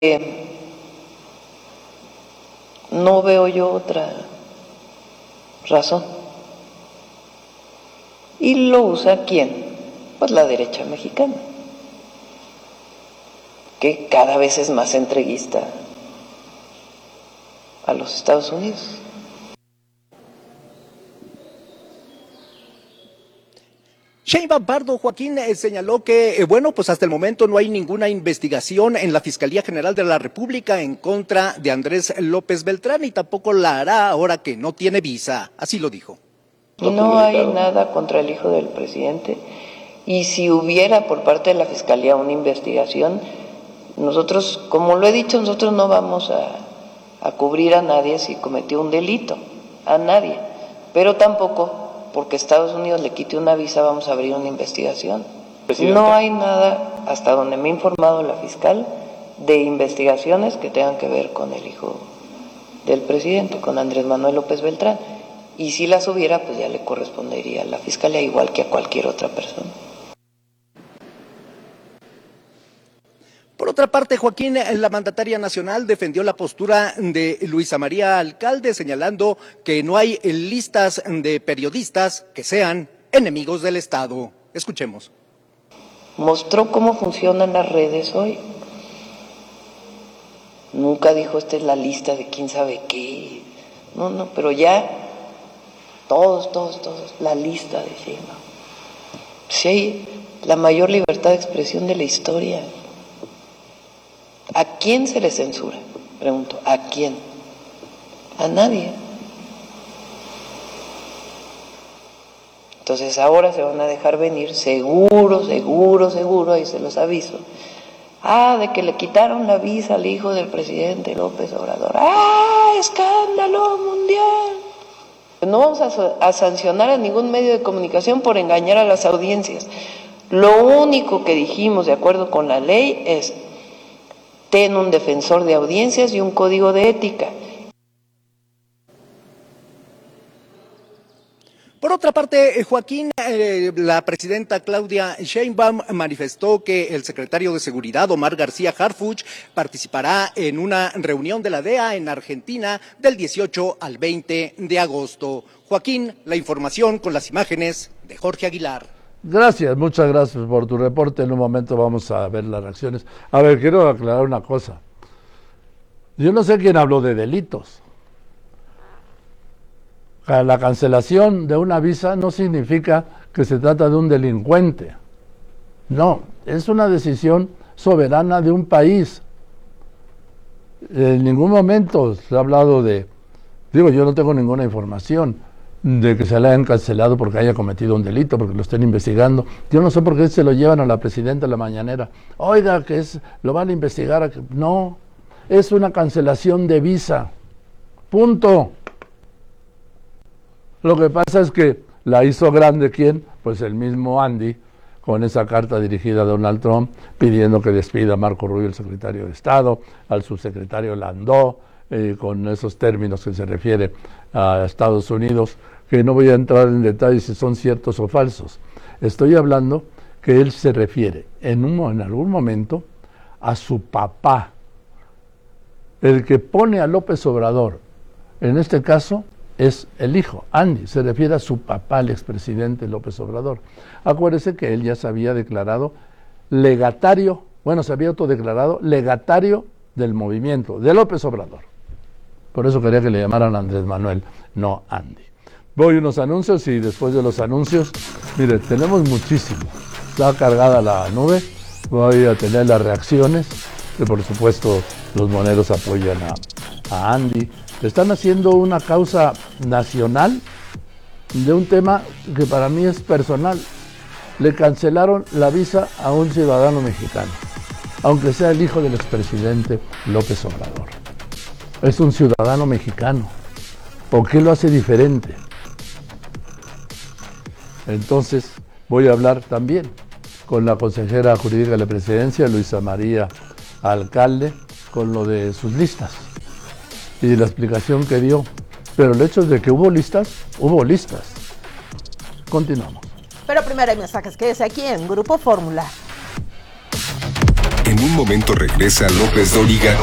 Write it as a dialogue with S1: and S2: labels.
S1: No veo yo otra razón. ¿Y lo usa quién? Pues la derecha mexicana, que cada vez es más entreguista a los Estados Unidos.
S2: Sheinbaum Pardo, Joaquín, señaló que, pues hasta el momento no hay ninguna investigación en la Fiscalía General de la República en contra de Andrés López Beltrán y tampoco la hará ahora que no tiene visa. Así lo dijo.
S1: No hay nada contra el hijo del presidente, y si hubiera por parte de la Fiscalía una investigación, nosotros, como lo he dicho, nosotros no vamos a cubrir a nadie si cometió un delito, a nadie, pero tampoco porque Estados Unidos le quite una visa vamos a abrir una investigación. Presidenta. No hay nada, hasta donde me ha informado la fiscal, de investigaciones que tengan que ver con el hijo del presidente, con Andrés Manuel López Beltrán. Y si las hubiera, pues ya le correspondería a la fiscalía igual que a cualquier otra persona.
S2: Por otra parte, Joaquín, la mandataria nacional defendió la postura de Luisa María Alcalde, señalando que no hay listas de periodistas que sean enemigos del Estado. Escuchemos.
S1: Mostró cómo funcionan las redes hoy. Nunca dijo, esta es la lista de quién sabe qué. No, pero ya todos, la lista de Sheinbaum. Sí hay la mayor libertad de expresión de la historia. ¿A quién se le censura? Pregunto, ¿a quién? A nadie. Entonces ahora se van a dejar venir, seguro, ahí se los aviso. De que le quitaron la visa al hijo del presidente López Obrador. ¡Escándalo mundial! No vamos a sancionar a ningún medio de comunicación por engañar a las audiencias. Lo único que dijimos de acuerdo con la ley es: ten un defensor de audiencias y un código de ética.
S2: Por otra parte, Joaquín, la presidenta Claudia Sheinbaum manifestó que el secretario de Seguridad, Omar García Harfuch, participará en una reunión de la DEA en Argentina del 18 al 20 de agosto. Joaquín, la información con las imágenes de Jorge Aguilar.
S3: Gracias, muchas gracias por tu reporte. En un momento vamos a ver las reacciones. A ver, quiero aclarar una cosa. Yo no sé quién habló de delitos. La cancelación de una visa no significa que se trata de un delincuente. No, es una decisión soberana de un país. En ningún momento se ha hablado de... yo no tengo ninguna información de que se le hayan cancelado porque haya cometido un delito, porque lo estén investigando. Yo no sé por qué se lo llevan a la presidenta en la mañanera. Oiga, lo van a investigar. No, es una cancelación de visa. Punto. Lo que pasa es que la hizo grande, ¿quién? Pues el mismo Andy, con esa carta dirigida a Donald Trump, pidiendo que despida a Marco Rubio, el secretario de Estado, al subsecretario Landó, con esos términos que se refiere a Estados Unidos, que no voy a entrar en detalles si son ciertos o falsos. Estoy hablando que él se refiere en algún momento a su papá, el que pone a López Obrador, en este caso es el hijo, Andy, se refiere a su papá, el expresidente López Obrador. Acuérdese que él ya se había declarado legatario, se había autodeclarado legatario del movimiento de López Obrador. Por eso quería que le llamaran Andrés Manuel, no Andy. Voy a unos anuncios y después de los anuncios, mire, tenemos muchísimo. Está cargada la nube, voy a tener las reacciones, que por supuesto los moneros apoyan a Andy. Están haciendo una causa nacional de un tema que para mí es personal. Le cancelaron la visa a un ciudadano mexicano, aunque sea el hijo del expresidente López Obrador. Es un ciudadano mexicano. ¿Por qué lo hace diferente? Entonces voy a hablar también con la consejera jurídica de la presidencia, Luisa María Alcalde, con lo de sus listas y la explicación que dio. Pero el hecho de que hubo listas. Continuamos.
S4: Pero primero hay mensajes. Quédese aquí en Grupo Fórmula.
S5: En
S4: En un momento regresa López Dóriga